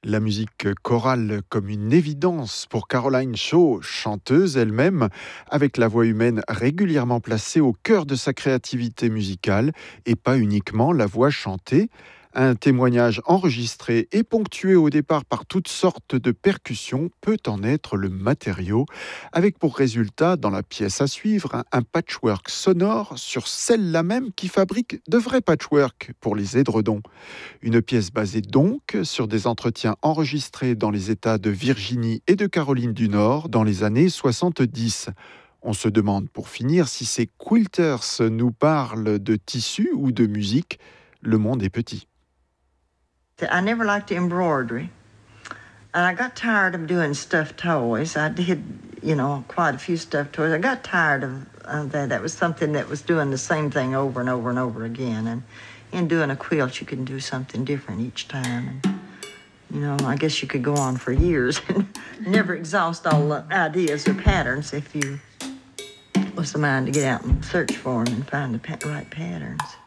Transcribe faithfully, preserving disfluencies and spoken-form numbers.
La musique chorale comme une évidence pour Caroline Shaw, chanteuse elle-même, avec la voix humaine régulièrement placée au cœur de sa créativité musicale et pas uniquement la voix chantée. Un témoignage enregistré et ponctué au départ par toutes sortes de percussions peut en être le matériau, avec pour résultat, dans la pièce à suivre, un, un patchwork sonore sur celle-là même qui fabrique de vrais patchwork pour les édredons. Une pièce basée donc sur des entretiens enregistrés dans les États de Virginie et de Caroline du Nord dans les années soixante-dix. On se demande pour finir si ces quilters nous parlent de tissu ou de musique. Le monde est petit. I never liked embroidery. And I got tired of doing stuffed toys. I did, you know, quite a few stuffed toys. I got tired of, of that. That was something that was doing the same thing over and over and over again. And in doing a quilt, you can do something different each time. And, you know, I guess you could go on for years and never exhaust all the ideas or patterns if you was the mind to get out and search for them and find the pa- right patterns.